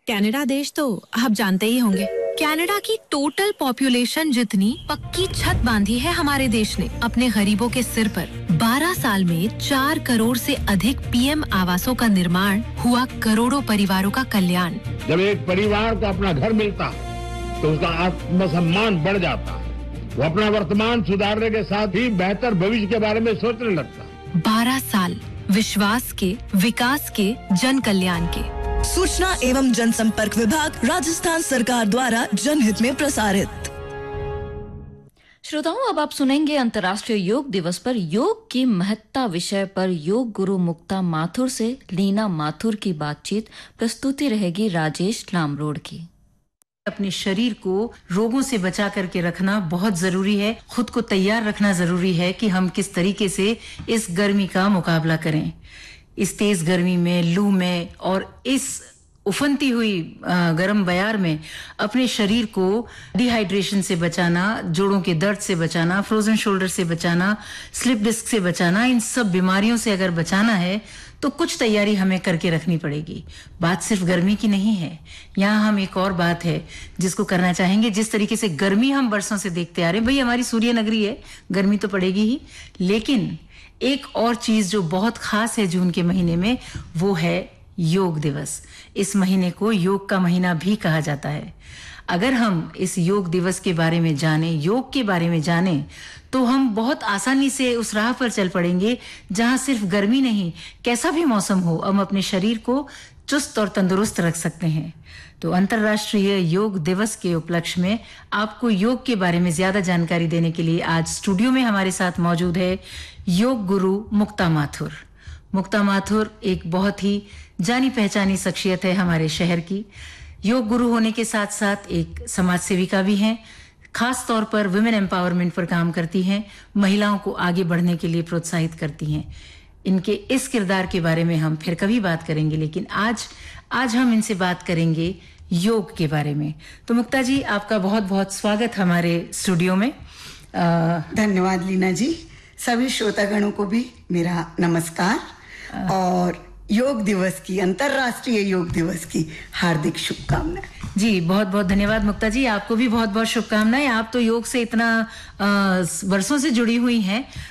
Canada देश तो आप जानते ही होंगे। कनाडा की टोटल पॉपुलेशन जितनी पक्की छत बांधी है हमारे देश ने अपने गरीबों के सिर पर। 12 साल में 4 करोड़ से अधिक पीएम आवासों का निर्माण हुआ, करोड़ों परिवारों का कल्याण। जब एक परिवार को अपना घर मिलता है तो उसका आत्मसम्मान बढ़ जाता है। वो अपना वर्तमान सुधारने के साथ ही बेहतर भविष्य के बारे में सोचने लगता है। 12 साल विश्वास के, विकास के, जन कल्याण के। सूचना एवं जनसंपर्क विभाग, राजस्थान सरकार द्वारा जनहित में प्रसारित। श्रोताओं, अब आप सुनेंगे अंतर्राष्ट्रीय योग दिवस पर योग की महत्ता विषय पर योग गुरु मुक्ता माथुर से लीना माथुर की बातचीत। प्रस्तुति रहेगी राजेश लामरोड की। अपने शरीर को रोगों से बचा करके रखना बहुत जरूरी है। खुद को तैयार रखना जरूरी है कि हम किस तरीके से इस गर्मी का मुकाबला करें। इस तेज गर्मी में, लू में और इस उफनती हुई गर्म बयार में अपने शरीर को डिहाइड्रेशन से बचाना, जोड़ों के दर्द से बचाना, फ्रोजन शोल्डर से बचाना, स्लिप डिस्क से बचाना, इन सब बीमारियों से अगर बचाना है तो कुछ तैयारी हमें करके रखनी पड़ेगी। बात सिर्फ गर्मी की नहीं है, यहाँ हम एक और बात है जिसको करना चाहेंगे। जिस तरीके से गर्मी हम बरसों से देखते आ रहे हैं, भाई हमारी सूर्य नगरी है, गर्मी तो पड़ेगी ही, लेकिन एक और चीज जो बहुत खास है जून के महीने में, वो है योग दिवस। इस महीने को योग का महीना भी कहा जाता है। अगर हम इस योग दिवस के बारे में जानें, योग के बारे में जानें, तो हम बहुत आसानी से उस राह पर चल पड़ेंगे जहां सिर्फ गर्मी नहीं, कैसा भी मौसम हो, हम अपने शरीर को चुस्त और तंदुरुस्त रख सकते हैं। तो अंतर्राष्ट्रीय योग दिवस के उपलक्ष्य में आपको योग के बारे में ज्यादा जानकारी देने के लिए आज स्टूडियो में हमारे साथ मौजूद है योग गुरु मुक्ता माथुर। मुक्ता माथुर एक बहुत ही जानी पहचानी शख्सियत है हमारे शहर की। योग गुरु होने के साथ साथ एक समाज सेविका भी हैं। खास तौर पर वुमेन एम्पावरमेंट पर काम करती हैं, महिलाओं को आगे बढ़ने के लिए प्रोत्साहित करती हैं। इनके इस किरदार के बारे में हम फिर कभी बात करेंगे, लेकिन आज हम इनसे बात करेंगे योग के बारे में। तो मुक्ता जी, आपका बहुत बहुत स्वागत हमारे स्टूडियो में। धन्यवाद लीना जी। सभी श्रोतागणों को भी मेरा नमस्कार और योग दिवस की, अंतर्राष्ट्रीय योग दिवस की हार्दिक शुभकामनाएं। जी बहुत बहुत धन्यवाद मुक्ता जी, आपको भी बहुत बहुत शुभकामनाएं। आप तो योग से इतना वर्षों से जुड़ी हुई हैं।